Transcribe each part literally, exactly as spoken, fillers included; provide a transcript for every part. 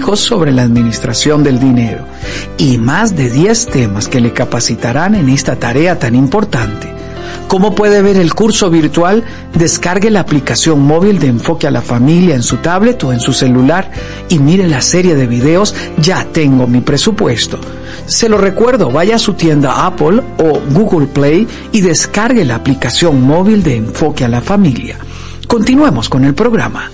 hijos sobre la administración del dinero y más de diez temas que le capacitarán en esta tarea tan importante. ¿Cómo puede ver el curso virtual? Descargue la aplicación móvil de Enfoque a la Familia en su tablet o en su celular y mire la serie de videos Ya tengo mi presupuesto. Se lo recuerdo, vaya a su tienda Apple o Google Play y descargue la aplicación móvil de Enfoque a la Familia. Continuemos con el programa.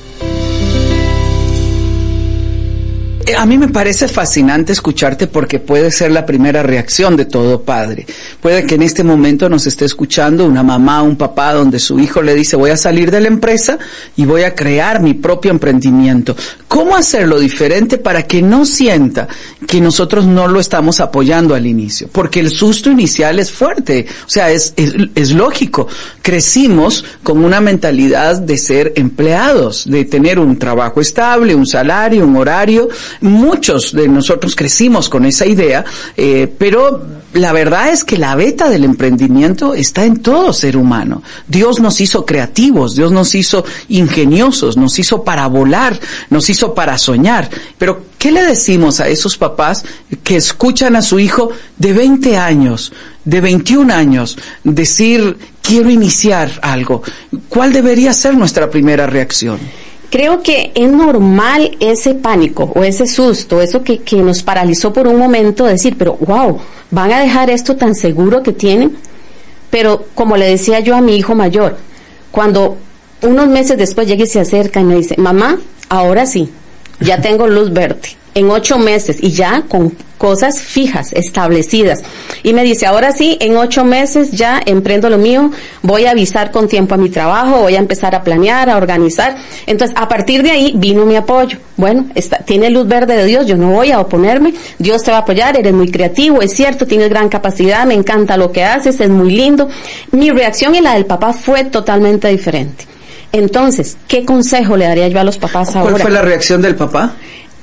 A mí me parece fascinante escucharte porque puede ser la primera reacción de todo padre. Puede que en este momento nos esté escuchando una mamá o un papá donde su hijo le dice voy a salir de la empresa y voy a crear mi propio emprendimiento. ¿Cómo hacerlo diferente para que no sienta que nosotros no lo estamos apoyando al inicio? Porque el susto inicial es fuerte, o sea, es, es, es lógico. Crecimos con una mentalidad de ser empleados, de tener un trabajo estable, un salario, un horario. Muchos de nosotros crecimos con esa idea, eh, pero la verdad es que la beta del emprendimiento está en todo ser humano. Dios nos hizo creativos, Dios nos hizo ingeniosos, nos hizo para volar, nos hizo para soñar. Pero, ¿qué le decimos a esos papás que escuchan a su hijo de veinte años, de veintiún años, decir, quiero iniciar algo? ¿Cuál debería ser nuestra primera reacción? Creo que es normal ese pánico o ese susto, eso que, que nos paralizó por un momento, decir, pero wow, ¿van a dejar esto tan seguro que tienen? Pero como le decía yo a mi hijo mayor, cuando unos meses después llega y se acerca y me dice, mamá, ahora sí, ya tengo luz verde, en ocho meses y ya con cosas fijas, establecidas. Y me dice, ahora sí, en ocho meses ya emprendo lo mío, voy a avisar con tiempo a mi trabajo, voy a empezar a planear, a organizar. Entonces, a partir de ahí vino mi apoyo. Bueno, está, tiene luz verde de Dios, yo no voy a oponerme, Dios te va a apoyar, eres muy creativo, es cierto, tienes gran capacidad, me encanta lo que haces, es muy lindo. Mi reacción y la del papá fue totalmente diferente. Entonces, ¿qué consejo le daría yo a los papás ahora? ¿Cuál fue la reacción del papá?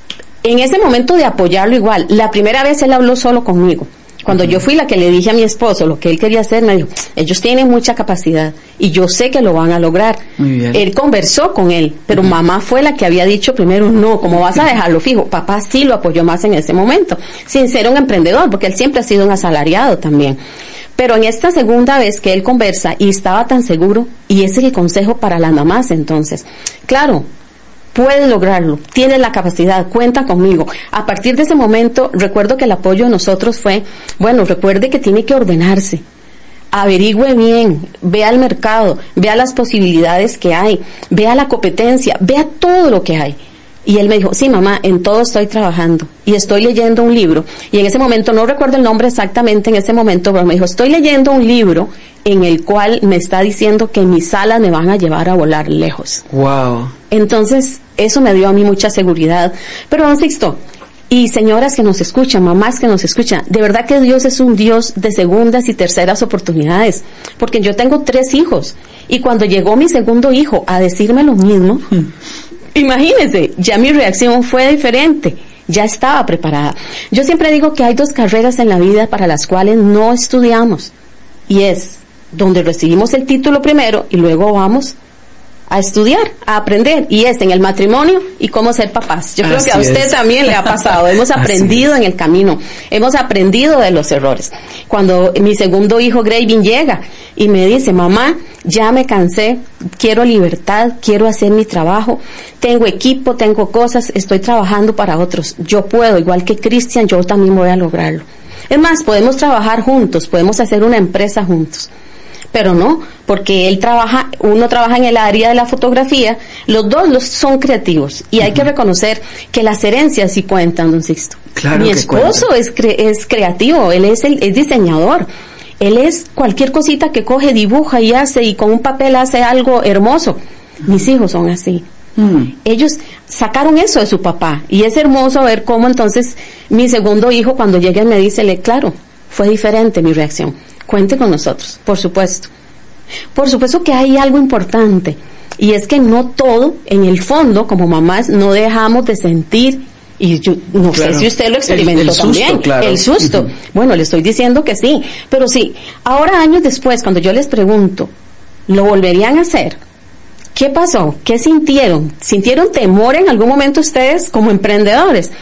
En ese momento de apoyarlo igual, la primera vez él habló solo conmigo. Cuando uh-huh. yo fui la que le dije a mi esposo lo que él quería hacer, me dijo, ellos tienen mucha capacidad y yo sé que lo van a lograr. Muy bien. Él conversó con él, pero uh-huh. mamá fue la que había dicho primero, no, ¿cómo vas a dejarlo fijo? Papá sí lo apoyó más en ese momento, sin ser un emprendedor, porque él siempre ha sido un asalariado también. Pero en esta segunda vez que él conversa y estaba tan seguro, y ese es el consejo para las mamás entonces, claro, puedes lograrlo, tienes la capacidad, cuenta conmigo. A partir de ese momento, recuerdo que el apoyo de nosotros fue, bueno, recuerde que tiene que ordenarse, averigüe bien, vea el mercado, vea las posibilidades que hay, vea la competencia, vea todo lo que hay. Y él me dijo, sí mamá, en todo estoy trabajando y estoy leyendo un libro. Y en ese momento, no recuerdo el nombre exactamente en ese momento, pero me dijo, estoy leyendo un libro en el cual me está diciendo que mis alas me van a llevar a volar lejos. Wow. Entonces, eso me dio a mí mucha seguridad. Pero, don Sixto, y señoras que nos escuchan, mamás que nos escuchan, de verdad que Dios es un Dios de segundas y terceras oportunidades. Porque yo tengo tres hijos. Y cuando llegó mi segundo hijo a decirme lo mismo, hmm. imagínense, ya mi reacción fue diferente. Ya estaba preparada. Yo siempre digo que hay dos carreras en la vida para las cuales no estudiamos. Y es donde recibimos el título primero y luego vamos a estudiar, a aprender, y es en el matrimonio y cómo ser papás. Yo creo Así que a usted es. también le ha pasado, hemos aprendido en el camino, hemos aprendido de los errores. Cuando mi segundo hijo, Gravin, llega y me dice, mamá, ya me cansé, quiero libertad, quiero hacer mi trabajo, tengo equipo, tengo cosas, estoy trabajando para otros, yo puedo, igual que Cristian, yo también voy a lograrlo. Es más, podemos trabajar juntos, podemos hacer una empresa juntos. Pero no, porque él trabaja, uno trabaja en el área de la fotografía, los dos los son creativos y uh-huh. hay que reconocer que las herencias sí cuentan, don Sixto. Claro. Mi que esposo cuenta. es cre- es creativo, él es el, es diseñador, él es cualquier cosita que coge, dibuja y hace y con un papel hace algo hermoso. Uh-huh. Mis hijos son así. Uh-huh. Ellos sacaron eso de su papá y es hermoso ver cómo entonces mi segundo hijo cuando llega me dice, le claro, fue diferente mi reacción. Cuente con nosotros, por supuesto. Por supuesto que hay algo importante, y es que no todo, en el fondo, como mamás, no dejamos de sentir, y yo no claro. sé si usted lo experimentó el, el también, susto, claro. el susto. Uh-huh. Bueno, le estoy diciendo que sí, pero sí, ahora años después, cuando yo les pregunto, ¿lo volverían a hacer? ¿Qué pasó? ¿Qué sintieron? ¿Sintieron temor en algún momento ustedes como emprendedores?